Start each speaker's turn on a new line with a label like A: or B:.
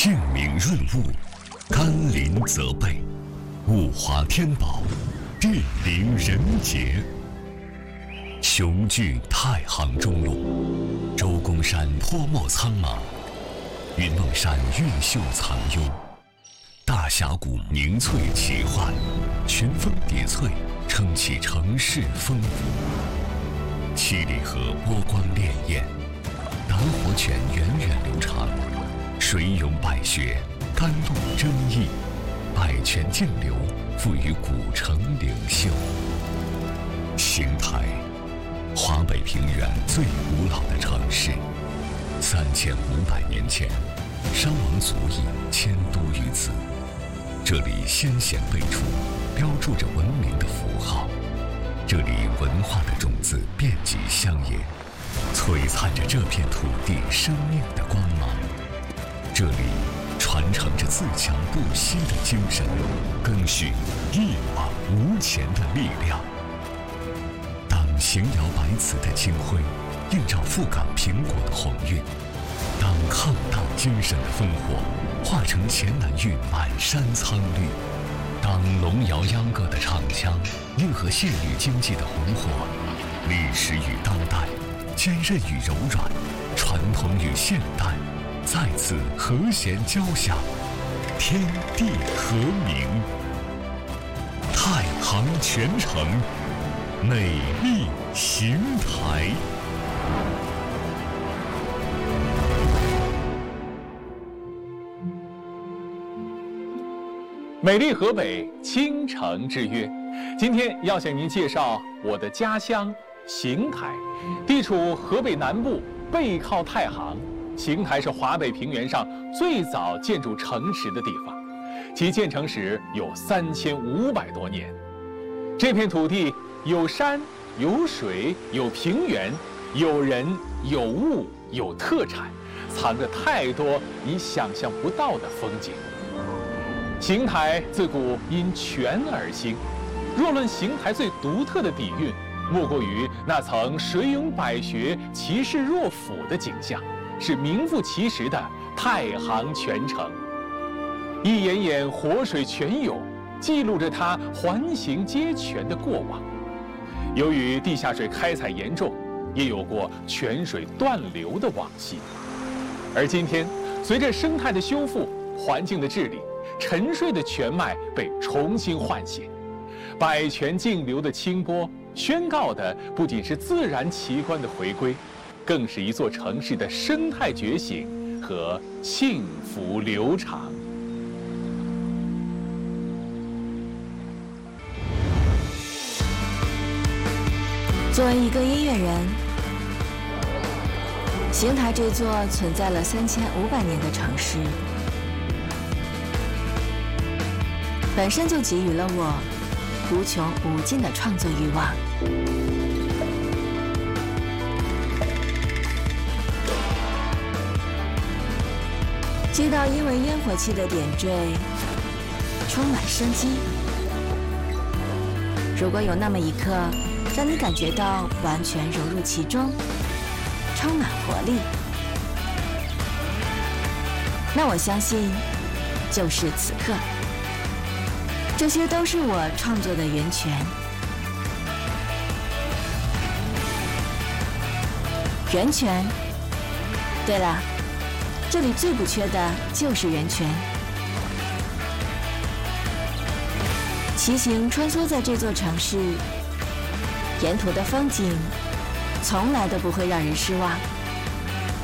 A: 静明润物，甘霖泽备，物华天宝，地灵人杰。雄踞太行中路，周公山坡茂苍茫，云梦山韵秀藏幽，大峡谷凝翠奇幻，群峰叠翠，撑起城市风骨。七里河波光潋滟，南火泉源远流长，水涌百穴，甘露争议，百泉径流，赋予古城灵秀。邢台，华北平原最古老的城市，3500年前，商王族裔迁都于此。这里先贤辈出，标注着文明的符号。这里文化的种子遍及乡野，璀璨着这片土地生命的光芒。这里传承着自强不息的精神，更续一往无前的力量。当邢窑白瓷的清辉映照富港苹果的红晕，当抗荡精神的烽火化成黔南域满山苍绿，当龙窑秧歌的唱腔应和县域经济的红火，历史与当代，坚韧与柔软，传统与现代，再次和谐交响，天地和鸣。太行泉城，美丽邢台。
B: 美丽河北，倾城之约。今天要向您介绍我的家乡邢台，地处河北南部，背靠太行。邢台是华北平原上最早建筑城池的地方，其建成史有3500多年。这片土地有山有水有平原，有人有物有特产，藏着太多你想象不到的风景。邢台自古因泉而兴，若论邢台最独特的底蕴，莫过于那层水涌百穴、其势若府的景象，是名副其实的太行泉城。一眼眼活水泉涌，记录着它环形接泉的过往。由于地下水开采严重，也有过泉水断流的往昔。而今天，随着生态的修复、环境的治理，沉睡的泉脉被重新唤醒，百泉竞流的清波宣告的不仅是自然奇观的回归，更是一座城市的生态觉醒和幸福流长。
C: 作为一个音乐人，邢台这座存在了3500年的城市，本身就给予了我无穷无尽的创作欲望。街道因为烟火气的点缀充满生机，如果有那么一刻让你感觉到完全融入其中，充满活力，那我相信就是此刻。这些都是我创作的源泉。源泉，对了，这里最不缺的就是源泉。骑行穿梭在这座城市，沿途的风景从来都不会让人失望。